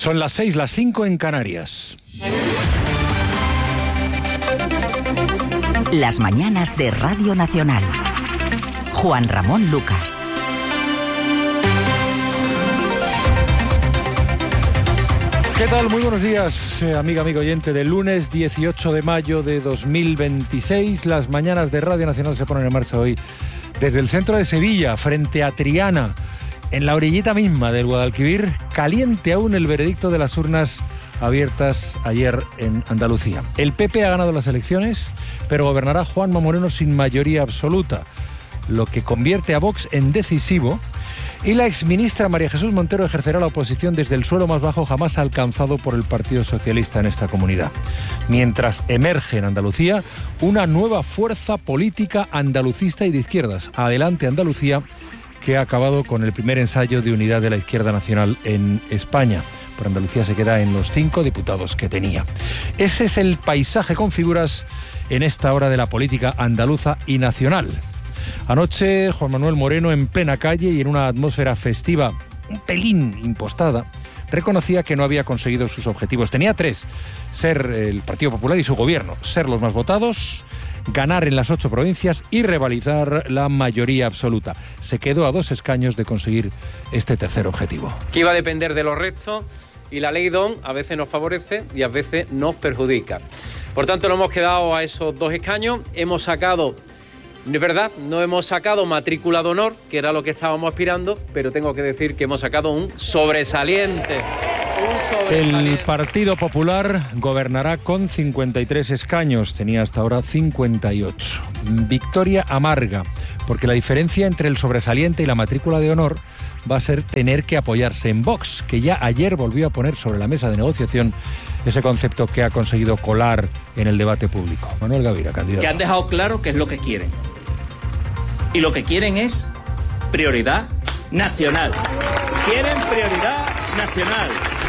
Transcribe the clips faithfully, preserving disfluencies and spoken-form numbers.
Son las seis, las cinco en Canarias. Las mañanas de Radio Nacional. Juan Ramón Lucas. ¿Qué tal? Muy buenos días, eh, amiga, amigo oyente. Del lunes dieciocho de mayo de dos mil veintiséis, las mañanas de Radio Nacional se ponen en marcha hoy desde el centro de Sevilla, frente a Triana, en la orillita misma del Guadalquivir, caliente aún el veredicto de las urnas abiertas ayer en Andalucía. El P P ha ganado las elecciones, pero gobernará Juanma Moreno sin mayoría absoluta, lo que convierte a Vox en decisivo, y la exministra María Jesús Montero ejercerá la oposición desde el suelo más bajo jamás alcanzado por el Partido Socialista en esta comunidad. Mientras emerge en Andalucía una nueva fuerza política andalucista y de izquierdas, Adelante Andalucía, que ha acabado con el primer ensayo de unidad de la izquierda nacional en España. Por Andalucía se queda en los cinco diputados que tenía. Ese es el paisaje con figuras en esta hora de la política andaluza y nacional. Anoche, Juan Manuel Moreno, en plena calle y en una atmósfera festiva un pelín impostada, reconocía que no había conseguido sus objetivos. Tenía tres: ser el Partido Popular y su gobierno, ser los más votados, ganar en las ocho provincias y revalidar la mayoría absoluta. Se quedó a dos escaños de conseguir este tercer objetivo. Que iba a depender de los restos, y la ley D O N a veces nos favorece y a veces nos perjudica. Por tanto, nos hemos quedado a esos dos escaños. Hemos sacado, de verdad, no hemos sacado matrícula de honor, que era lo que estábamos aspirando, pero tengo que decir que hemos sacado un sobresaliente. El Partido Popular gobernará con cincuenta y tres escaños, tenía hasta ahora cincuenta y ocho. Victoria amarga, porque la diferencia entre el sobresaliente y la matrícula de honor va a ser tener que apoyarse en Vox, que ya ayer volvió a poner sobre la mesa de negociación ese concepto que ha conseguido colar en el debate público. Manuel Gavira, candidato. Que han dejado claro qué es lo que quieren. Y lo que quieren es prioridad nacional. Quieren prioridad nacional.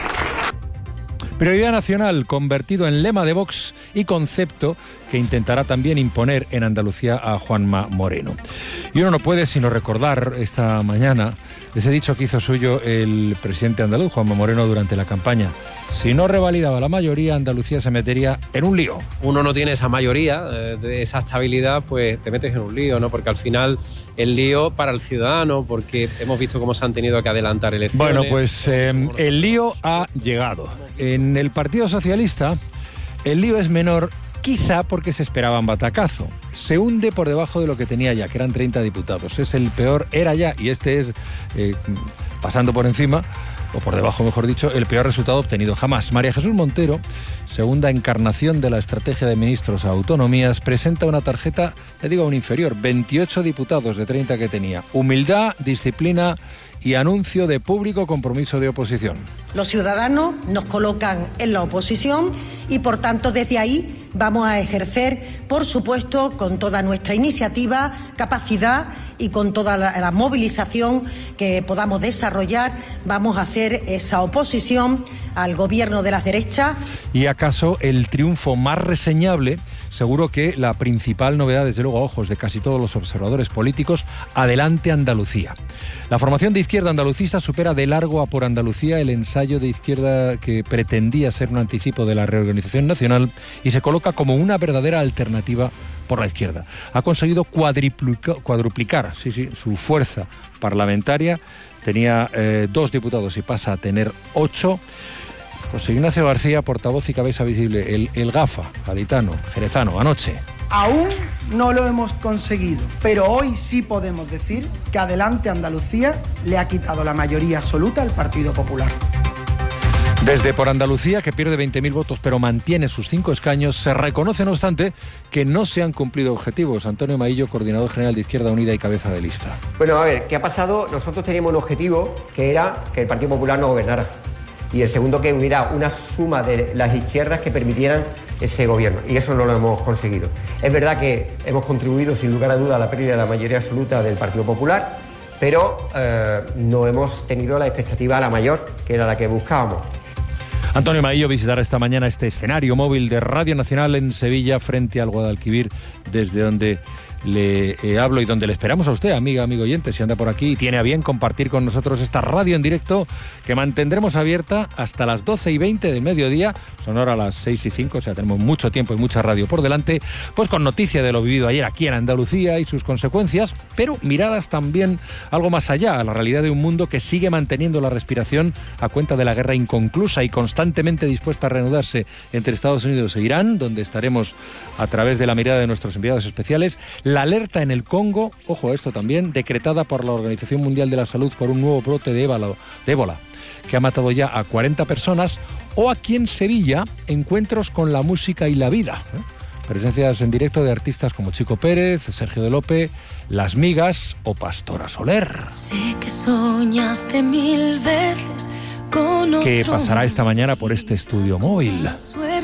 Prioridad nacional, convertido en lema de Vox y concepto que intentará también imponer en Andalucía a Juanma Moreno. Y uno no puede sino recordar esta mañana ese dicho que hizo suyo el presidente andaluz, Juanma Moreno, durante la campaña. Si no revalidaba la mayoría, Andalucía se metería en un lío. Uno no tiene esa mayoría, eh, de esa estabilidad, pues te metes en un lío, ¿no? Porque al final el lío para el ciudadano, porque hemos visto cómo se han tenido que adelantar elecciones. Bueno, pues eh, el lío ha llegado. En el Partido Socialista, el lío es menor, quizá porque se esperaban batacazo. Se hunde por debajo de lo que tenía ya, que eran treinta diputados. Es el peor, era ya, y este es, eh, pasando por encima, o por debajo, mejor dicho, el peor resultado obtenido jamás. María Jesús Montero, segunda encarnación de la estrategia de ministros a autonomías, presenta una tarjeta, le digo, a un inferior, veintiocho diputados de treinta que tenía. Humildad, disciplina y anuncio de público compromiso de oposición. Los ciudadanos nos colocan en la oposición y, por tanto, desde ahí vamos a ejercer, por supuesto, con toda nuestra iniciativa, capacidad y con toda la, la movilización que podamos desarrollar, vamos a hacer esa oposición al gobierno de las derechas. ¿Y acaso el triunfo más reseñable? Seguro que la principal novedad, desde luego a ojos de casi todos los observadores políticos, Adelante Andalucía. La formación de izquierda andalucista supera de largo a Por Andalucía el ensayo de izquierda que pretendía ser un anticipo de la reorganización nacional y se coloca como una verdadera alternativa por la izquierda. Ha conseguido cuadruplicar, cuadruplicar sí, sí, su fuerza parlamentaria. Tenía eh, dos diputados y pasa a tener ocho. José Ignacio García, portavoz y cabeza visible, el, el GAFA, gaditano, jerezano, anoche. Aún no lo hemos conseguido, pero hoy sí podemos decir que Adelante Andalucía le ha quitado la mayoría absoluta al Partido Popular. Desde Por Andalucía, que pierde veinte mil votos pero mantiene sus cinco escaños, se reconoce, no obstante, que no se han cumplido objetivos. Antonio Maillo, coordinador general de Izquierda Unida y cabeza de lista. Bueno, a ver, ¿qué ha pasado? Nosotros teníamos un objetivo que era que el Partido Popular no gobernara. Y el segundo, que hubiera una suma de las izquierdas que permitieran ese gobierno. Y eso no lo hemos conseguido. Es verdad que hemos contribuido, sin lugar a duda, a la pérdida de la mayoría absoluta del Partido Popular, pero eh, no hemos tenido la expectativa a la mayor, que era la que buscábamos. Antonio Maillo visitará esta mañana este escenario móvil de Radio Nacional en Sevilla, frente al Guadalquivir, desde donde le eh, hablo y donde le esperamos a usted, amiga, amigo oyente, si anda por aquí y tiene a bien compartir con nosotros esta radio en directo que mantendremos abierta hasta las doce y veinte del mediodía, son ahora las seis y cinco, o sea, tenemos mucho tiempo y mucha radio por delante, pues con noticia de lo vivido ayer aquí en Andalucía y sus consecuencias, pero miradas también algo más allá, a la realidad de un mundo que sigue manteniendo la respiración a cuenta de la guerra inconclusa y constantemente dispuesta a reanudarse entre Estados Unidos e Irán, donde estaremos a través de la mirada de nuestros enviados especiales. La alerta en el Congo, ojo a esto también, decretada por la Organización Mundial de la Salud por un nuevo brote de ébola, de ébola que ha matado ya a cuarenta personas, o aquí en Sevilla, encuentros con la música y la vida. ¿eh? Presencias en directo de artistas como Chico Pérez, Sergio de Lope, Las Migas o Pastora Soler. Sé que soñaste mil veces con otro. Que pasará esta mañana por este estudio móvil.